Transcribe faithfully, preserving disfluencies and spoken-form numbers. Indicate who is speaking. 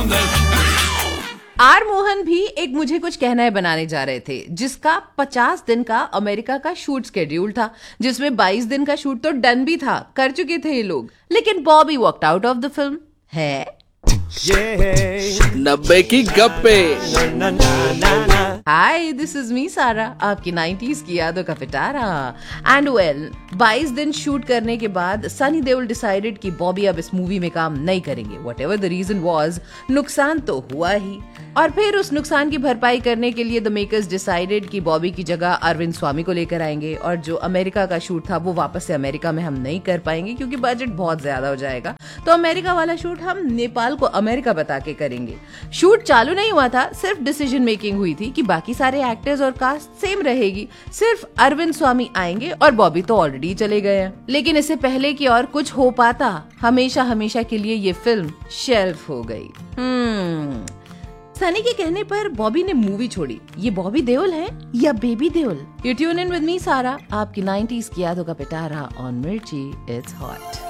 Speaker 1: Are Mohan भी एक मुझे कुछ कहना है बनाने जा रहे थे, जिसका पचास दिन का अमेरिका का शूट स्केड्यूल था, जिसमें बाईस दिन का शूट तो डन भी था, कर चुके थे ये लोग, लेकिन Bobby walked out of the film है।
Speaker 2: नब्बे की गप्पे।
Speaker 1: हाय, दिस इज मी सारा, आपकी नाइंटीज़ की यादों का पिटारा। एंड वेल, बाईस दिन शूट करने के बाद सनी देओल डिसाइडेड कि बॉबी अब इस मूवी में काम नहीं करेंगे। व्हाटएवर द रीजन वाज, नुकसान तो हुआ ही, और फिर उस नुकसान की भरपाई करने के लिए द मेकर्स डिसाइडेड कि बॉबी की जगह अरविंद स्वामी को लेकर आएंगे, और जो अमेरिका का शूट था वो वापस से अमेरिका में हम नहीं कर पाएंगे क्योंकि बजट बहुत ज्यादा हो जाएगा, तो अमेरिका वाला शूट हम नेपाल को अमेरिका बता के करेंगे। शूट चालू नहीं हुआ था, सिर्फ डिसीजन मेकिंग हुई थी कि बाकी सारे एक्टर्स और कास्ट सेम रहेगी, सिर्फ अरविंद स्वामी आएंगे और बॉबी तो ऑलरेडी चले गए हैं। लेकिन इससे पहले कि और कुछ हो पाता, हमेशा हमेशा के लिए ये फिल्म शेल्फ हो गई। हम्म सनी के कहने पर बॉबी ने मूवी छोड़ी। ये बॉबी देओल है या baby Deol? You tune in with me सारा, आपकी नाइंटीज़ की यादों का पिटारा ऑन मिर्ची, इट्स हॉट।